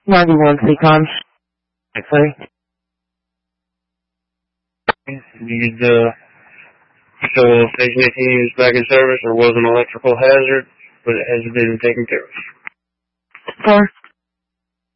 91 Seacon. Sorry. Need so Station 18 is back in service or was an electrical hazard, but it has been taken care of. 4.